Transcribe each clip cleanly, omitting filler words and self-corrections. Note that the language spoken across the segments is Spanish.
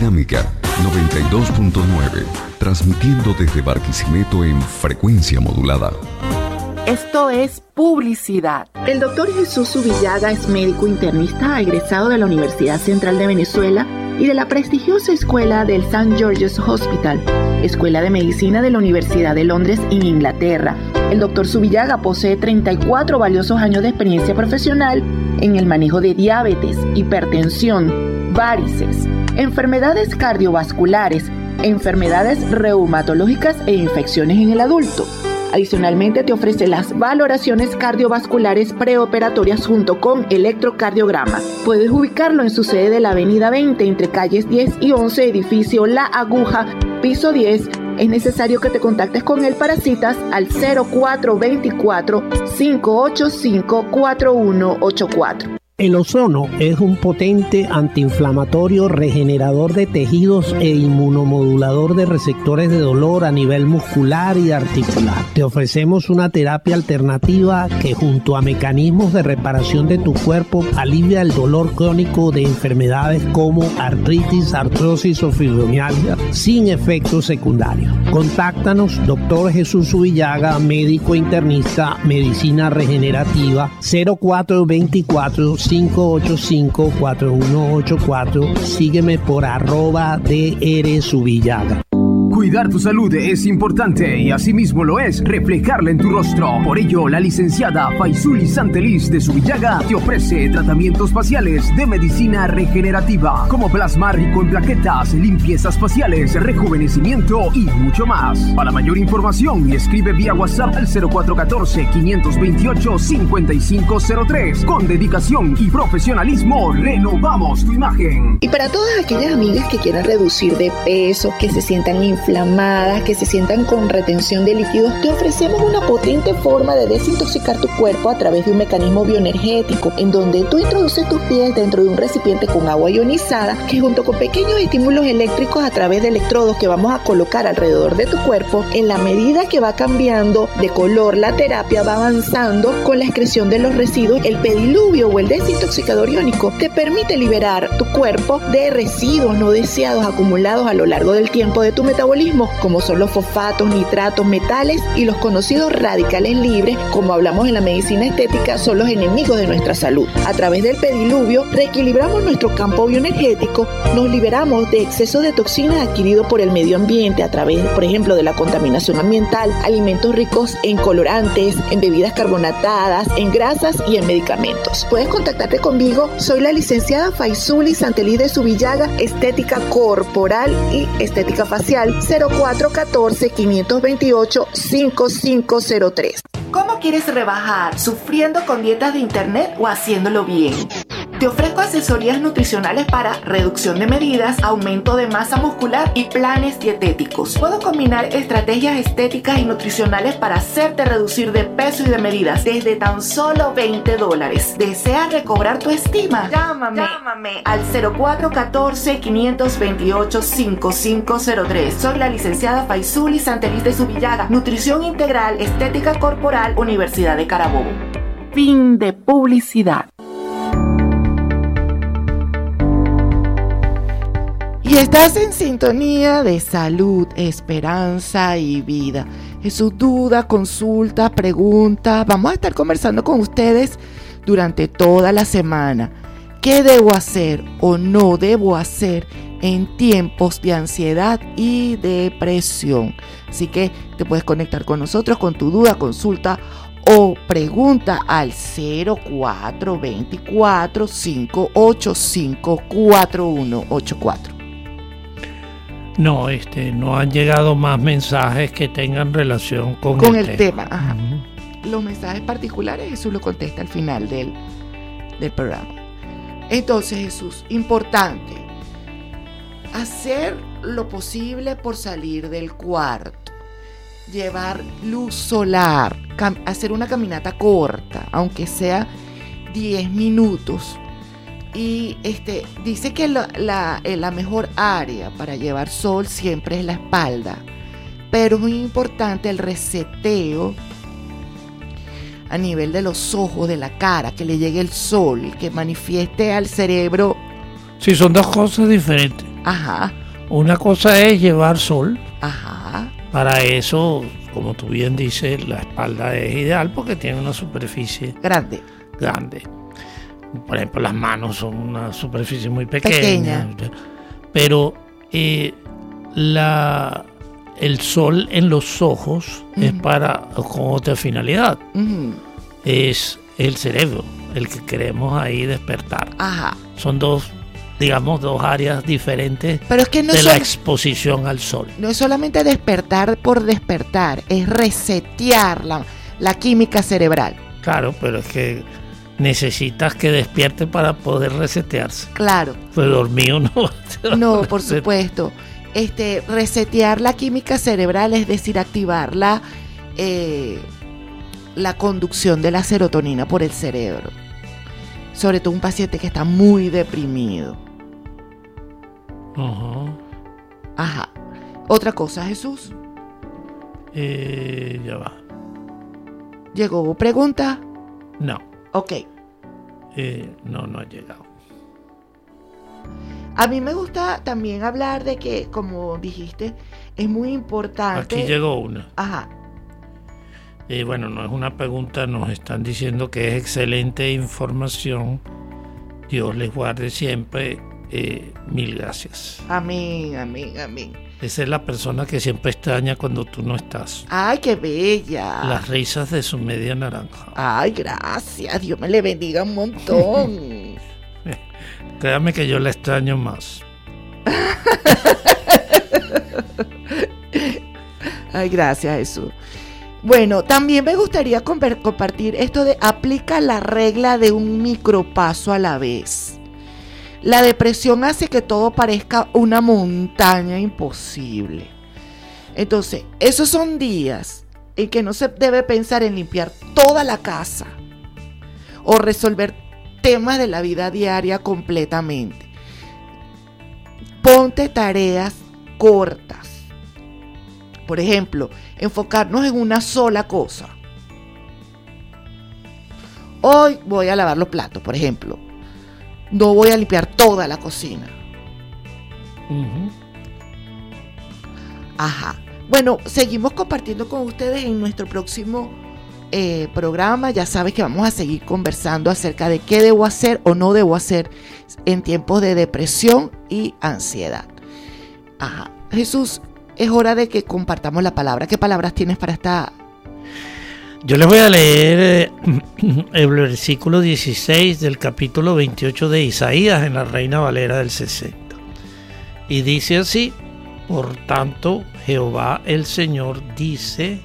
Dinámica 92.9, transmitiendo desde Barquisimeto en frecuencia modulada. Esto es publicidad. El doctor Jesús Subillaga es médico internista egresado de la Universidad Central de Venezuela y de la prestigiosa escuela del St. George's Hospital, Escuela de Medicina de la Universidad de Londres en Inglaterra. El doctor Subillaga posee 34 valiosos años de experiencia profesional en el manejo de diabetes, hipertensión, varices, enfermedades cardiovasculares, enfermedades reumatológicas e infecciones en el adulto. Adicionalmente te ofrece las valoraciones cardiovasculares preoperatorias junto con electrocardiograma. Puedes ubicarlo en su sede de la avenida 20 entre calles 10 y 11, edificio La Aguja, piso 10. Es necesario que te contactes con él para citas al 0424-585-4184. El ozono es un potente antiinflamatorio, regenerador de tejidos e inmunomodulador de receptores de dolor a nivel muscular y articular. Te ofrecemos una terapia alternativa que, junto a mecanismos de reparación de tu cuerpo, alivia el dolor crónico de enfermedades como artritis, artrosis o fibromialgia sin efectos secundarios. Contáctanos, Dr. Jesús Subillaga, médico internista, medicina regenerativa, 0424-585-4184. Sígueme por @drsubillaga. Cuidar tu salud es importante y asimismo lo es reflejarla en tu rostro. Por ello, la licenciada Faisuli Santeliz de Subillaga te ofrece tratamientos faciales de medicina regenerativa como plasma rico en plaquetas, limpiezas faciales, rejuvenecimiento y mucho más. Para mayor información, escribe vía WhatsApp al 0414-528-5503. Con dedicación y profesionalismo, renovamos tu imagen. Y para todas aquellas amigas que quieran reducir de peso, que se sientan inflamadas, que se sientan con retención de líquidos, te ofrecemos una potente forma de desintoxicar tu cuerpo a través de un mecanismo bioenergético, en donde tú introduces tus pies dentro de un recipiente con agua ionizada, que junto con pequeños estímulos eléctricos a través de electrodos que vamos a colocar alrededor de tu cuerpo, en la medida que va cambiando de color la terapia, va avanzando con la excreción de los residuos. El pediluvio o el desintoxicador iónico te permite liberar tu cuerpo de residuos no deseados acumulados a lo largo del tiempo de tu metabolismo, como son los fosfatos, nitratos, metales y los conocidos radicales libres, como hablamos en la medicina estética, son los enemigos de nuestra salud. A través del pediluvio reequilibramos nuestro campo bioenergético, nos liberamos de exceso de toxinas adquiridos por el medio ambiente a través, por ejemplo, de la contaminación ambiental, alimentos ricos en colorantes, en bebidas carbonatadas, en grasas y en medicamentos. Puedes contactarte conmigo, soy la licenciada Faisuli Santeliz de Subillaga, estética corporal y estética facial, 0414-528-5503. ¿Cómo quieres rebajar? ¿Sufriendo con dietas de internet o haciéndolo bien? Te ofrezco asesorías nutricionales para reducción de medidas, aumento de masa muscular y planes dietéticos. Puedo combinar estrategias estéticas y nutricionales para hacerte reducir de peso y de medidas desde tan solo $20. ¿Deseas recobrar tu estima? Llámame al 0414-528-5503. Soy la licenciada Faisuli Santeliz de Subillaga, nutrición integral, estética corporal, Universidad de Carabobo. Fin de publicidad. Y estás en sintonía de salud, esperanza y vida. Jesús, duda, consulta, pregunta. Vamos a estar conversando con ustedes durante toda la semana. ¿Qué debo hacer o no debo hacer en tiempos de ansiedad y depresión? Así que te puedes conectar con nosotros con tu duda, consulta o pregunta al 0424-585-4184. No, no han llegado más mensajes que tengan relación con el tema. Ajá. Los mensajes particulares Jesús los contesta al final del programa. Entonces, Jesús, importante, hacer lo posible por salir del cuarto, llevar luz solar, hacer una caminata corta, aunque sea 10 minutos. Y dice que la mejor área para llevar sol siempre es la espalda, pero es muy importante el reseteo a nivel de los ojos, de la cara, que le llegue el sol, que manifieste al cerebro. Sí, son dos cosas diferentes. Ajá. Una cosa es llevar sol. Ajá. Para eso, como tú bien dices, la espalda es ideal porque tiene una superficie grande. Por ejemplo, las manos son una superficie muy pequeña. Pero el sol en los ojos es con otra finalidad. Es el cerebro el que queremos ahí despertar. Ajá. Son dos áreas diferentes. Pero es que no la exposición al sol. No es solamente despertar por despertar, es resetear la química cerebral. Claro, pero es que necesitas que despierte para poder resetearse. Claro. Pues dormido no. No, por supuesto. Resetear la química cerebral, es decir, activar la conducción de la serotonina por el cerebro. Sobre todo un paciente que está muy deprimido. Ajá. ¿Otra cosa, Jesús? Ya va. ¿Llegó pregunta? No. Ok. No ha llegado. A mí me gusta también hablar de que, como dijiste, es muy importante. Aquí llegó una. Ajá. Bueno, no es una pregunta, nos están diciendo que es excelente información. Dios les guarde siempre. Mil gracias. Amén, amén, amén. Esa es la persona que siempre extraña cuando tú no estás. ¡Ay, qué bella! Las risas de su media naranja. ¡Ay, gracias! Dios me le bendiga un montón. Créame que yo la extraño más. Ay, gracias, Jesús. Bueno, también me gustaría compartir esto de aplica la regla de un micropaso a la vez. La depresión hace que todo parezca una montaña imposible. Entonces, esos son días en que no se debe pensar en limpiar toda la casa o resolver temas de la vida diaria completamente. Ponte tareas cortas. Por ejemplo, enfocarnos en una sola cosa. Hoy voy a lavar los platos, por ejemplo. No voy a limpiar toda la cocina. Ajá. Bueno, seguimos compartiendo con ustedes en nuestro próximo programa. Ya sabes que vamos a seguir conversando acerca de qué debo hacer o no debo hacer en tiempos de depresión y ansiedad. Ajá. Jesús, es hora de que compartamos la palabra. ¿Qué palabras tienes para esta? Yo les voy a leer el versículo 16 del capítulo 28 de Isaías en la Reina Valera del 60. Y dice así: por tanto, Jehová el Señor dice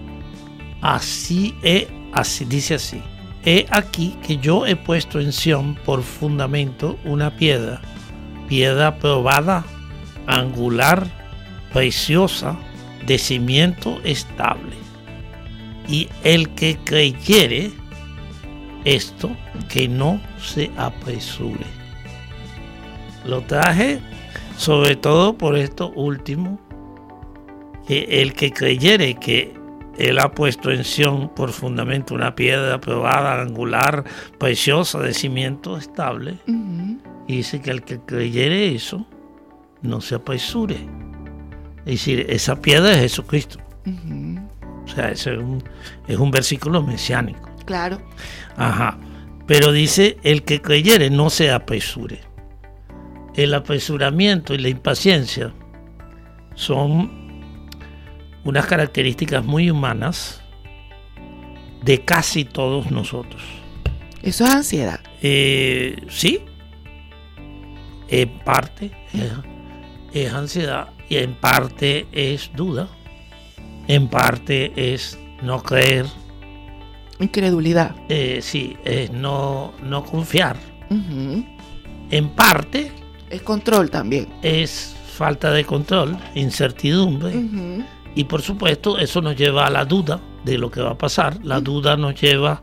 dice así: he aquí que yo he puesto en Sión por fundamento una piedra probada, angular, preciosa, de cimiento estable. Y el que creyere esto, que no se apresure. Lo traje sobre todo por esto último, que el que creyere que él ha puesto en Sión por fundamento una piedra probada, angular, preciosa, de cimiento estable. Y dice que el que creyere eso, no se apresure. Es decir, esa piedra es Jesucristo. O sea, ese es un versículo mesiánico. Claro. Ajá. Pero dice, el que creyere no se apresure. El apresuramiento y la impaciencia son unas características muy humanas de casi todos nosotros. ¿Eso es ansiedad? Sí. En parte es ansiedad y en parte es duda. En parte es no creer. Incredulidad. Sí, es no confiar. En parte es control también. Es falta de control, incertidumbre. Y por supuesto eso nos lleva a la duda de lo que va a pasar. La duda nos lleva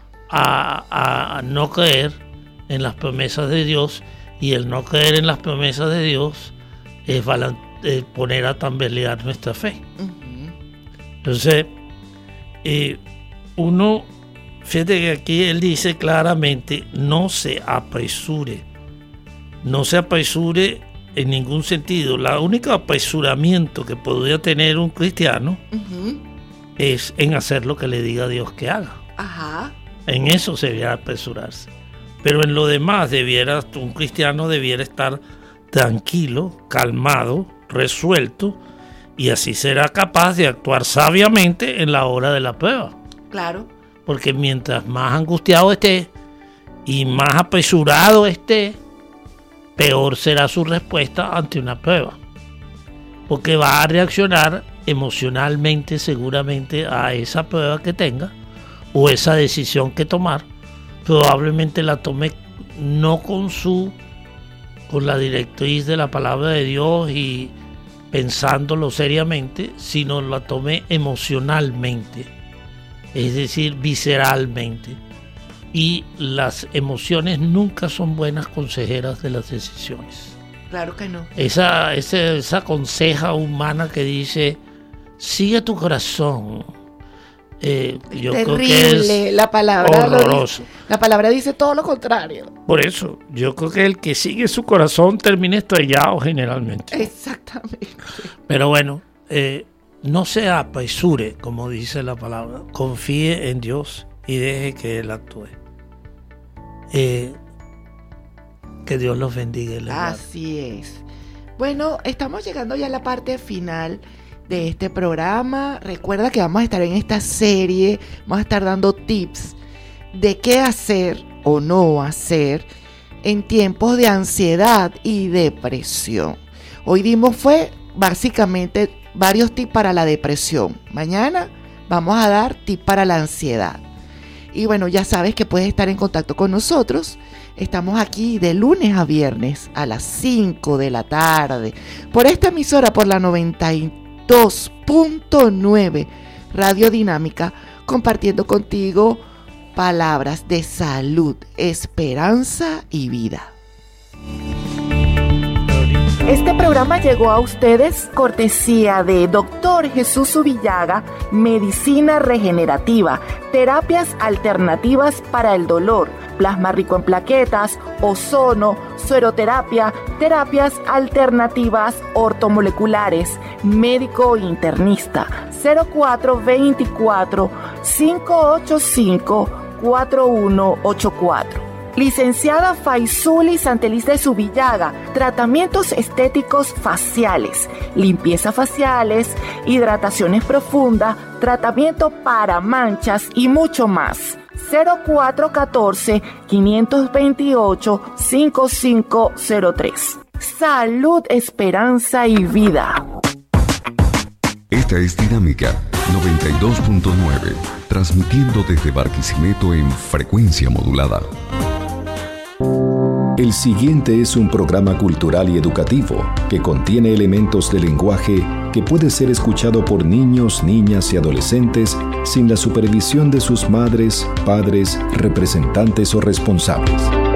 a no creer en las promesas de Dios. Y el no creer en las promesas de Dios es poner a tambalear nuestra fe. Entonces, fíjate que aquí él dice claramente, no se apresure. No se apresure en ningún sentido. El único apresuramiento que podría tener un cristiano es en hacer lo que le diga a Dios que haga. Ajá. En eso se debería apresurarse. Pero en lo demás un cristiano debiera estar tranquilo, calmado, resuelto, y así será capaz de actuar sabiamente en la hora de la prueba. Claro. Porque mientras más angustiado esté y más apresurado esté, peor será su respuesta ante una prueba. Porque va a reaccionar emocionalmente seguramente a esa prueba que tenga o esa decisión que tomar. Probablemente la tome no con la directriz de la palabra de Dios y pensándolo seriamente, sino la tome emocionalmente, es decir, visceralmente. Y las emociones nunca son buenas consejeras de las decisiones. Claro que no. Esa conseja humana que dice, sigue tu corazón. Yo terrible, creo que es la palabra horroroso. La palabra dice todo lo contrario. Por eso, yo creo que el que sigue su corazón termina estrellado generalmente. Exactamente. Pero bueno, no se apresure, como dice la palabra. Confíe en Dios y deje que Él actúe. Que Dios los bendiga y les guarde. Así es. Bueno, estamos llegando ya a la parte final de este programa. Recuerda que vamos a estar en esta serie, vamos a estar dando tips de qué hacer o no hacer en tiempos de ansiedad y depresión. Hoy fue básicamente varios tips para la depresión. Mañana vamos a dar tips para la ansiedad. Y bueno, ya sabes que puedes estar en contacto con nosotros. Estamos aquí de lunes a viernes a las 5 de la tarde por esta emisora, por la 92.9 Radio Dinámica, compartiendo contigo palabras de salud, esperanza y vida. Este programa llegó a ustedes cortesía de Dr. Jesús Subillaga, Medicina Regenerativa, Terapias Alternativas para el Dolor, Plasma Rico en Plaquetas, Ozono, Sueroterapia, Terapias Alternativas Ortomoleculares, Médico Internista, 0424-585-4184. Licenciada Faisuli Santeliz de Subillaga, tratamientos estéticos faciales, limpieza faciales, hidrataciones profundas, tratamiento para manchas y mucho más. 0414-528-5503. Salud, esperanza y vida. Esta es Dinámica 92.9, transmitiendo desde Barquisimeto en frecuencia modulada. El siguiente es un programa cultural y educativo que contiene elementos de lenguaje que puede ser escuchado por niños, niñas y adolescentes sin la supervisión de sus madres, padres, representantes o responsables.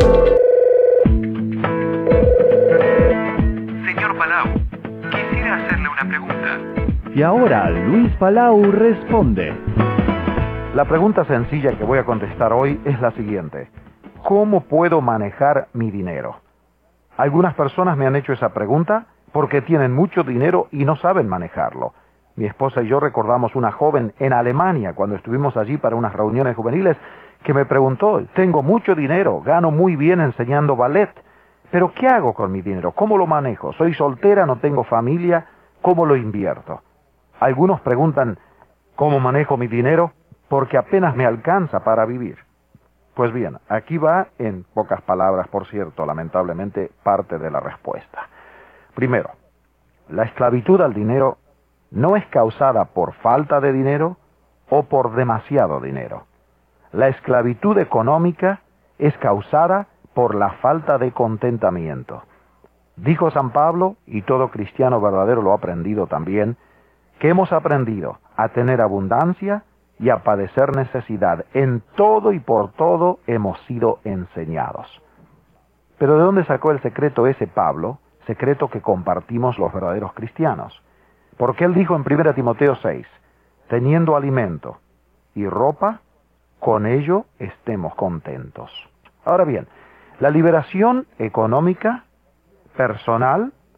Señor Palau, quisiera hacerle una pregunta. Y ahora Luis Palau responde. La pregunta sencilla que voy a contestar hoy es la siguiente. ¿Cómo puedo manejar mi dinero? Algunas personas me han hecho esa pregunta porque tienen mucho dinero y no saben manejarlo. Mi esposa y yo recordamos una joven en Alemania cuando estuvimos allí para unas reuniones juveniles que me preguntó, tengo mucho dinero, gano muy bien enseñando ballet, pero ¿qué hago con mi dinero? ¿Cómo lo manejo? Soy soltera, no tengo familia, ¿cómo lo invierto? Algunos preguntan, ¿cómo manejo mi dinero? Porque apenas me alcanza para vivir. Pues bien, aquí va, en pocas palabras, por cierto, lamentablemente, parte de la respuesta. Primero, la esclavitud al dinero no es causada por falta de dinero o por demasiado dinero. La esclavitud económica es causada por la falta de contentamiento. Dijo San Pablo, y todo cristiano verdadero lo ha aprendido también, que hemos aprendido a tener abundancia y a padecer necesidad. En todo y por todo hemos sido enseñados. Pero ¿de dónde sacó el secreto ese Pablo? Secreto que compartimos los verdaderos cristianos. Porque él dijo en 1 Timoteo 6, teniendo alimento y ropa, con ello estemos contentos. Ahora bien, la liberación económica, personal,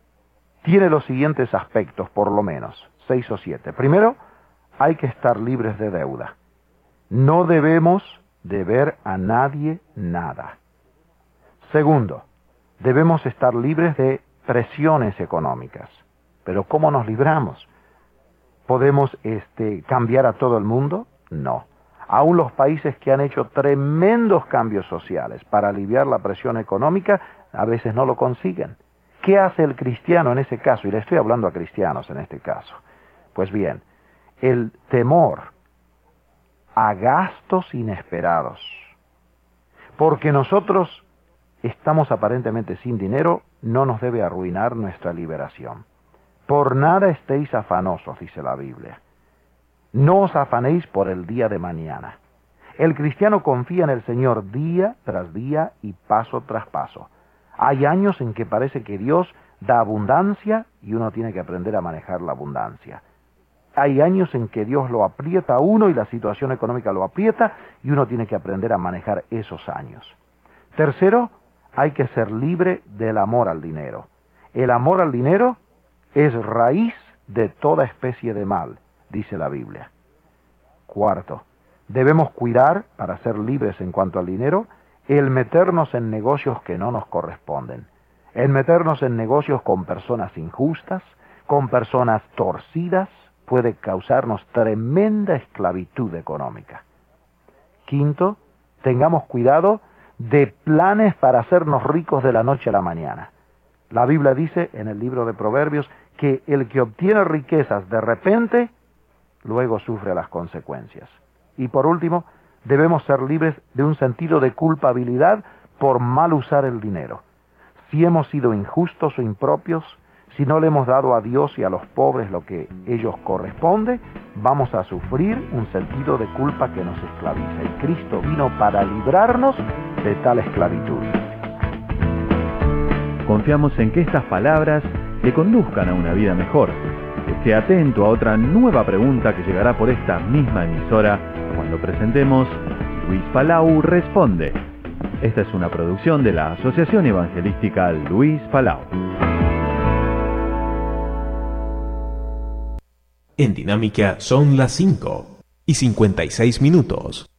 tiene los siguientes aspectos, por lo menos, 6 o 7. Primero, hay que estar libres de deuda. No debemos deber a nadie nada. Segundo, debemos estar libres de presiones económicas. Pero ¿cómo nos libramos? ¿Podemos cambiar a todo el mundo? No. Aún los países que han hecho tremendos cambios sociales para aliviar la presión económica, a veces no lo consiguen. ¿Qué hace el cristiano en ese caso? Y le estoy hablando a cristianos en este caso. Pues bien, el temor a gastos inesperados. Porque nosotros estamos aparentemente sin dinero, no nos debe arruinar nuestra liberación. Por nada estéis afanosos, dice la Biblia. No os afanéis por el día de mañana. El cristiano confía en el Señor día tras día y paso tras paso. Hay años en que parece que Dios da abundancia y uno tiene que aprender a manejar la abundancia. Hay años en que Dios lo aprieta a uno y la situación económica lo aprieta y uno tiene que aprender a manejar esos años. Tercero, hay que ser libre del amor al dinero. El amor al dinero es raíz de toda especie de mal, dice la Biblia. Cuarto, debemos cuidar, para ser libres en cuanto al dinero, el meternos en negocios que no nos corresponden, el meternos en negocios con personas injustas, con personas torcidas, puede causarnos tremenda esclavitud económica. Quinto, tengamos cuidado de planes para hacernos ricos de la noche a la mañana. La Biblia dice en el libro de Proverbios que el que obtiene riquezas de repente, luego sufre las consecuencias. Y por último, debemos ser libres de un sentido de culpabilidad por mal usar el dinero. Si hemos sido injustos o impropios, si no le hemos dado a Dios y a los pobres lo que ellos corresponde, vamos a sufrir un sentido de culpa que nos esclaviza. Y Cristo vino para librarnos de tal esclavitud. Confiamos en que estas palabras le conduzcan a una vida mejor. Esté atento a otra nueva pregunta que llegará por esta misma emisora cuando presentemos Luis Palau Responde. Esta es una producción de la Asociación Evangelística Luis Palau. En Dinámica son las 5:56.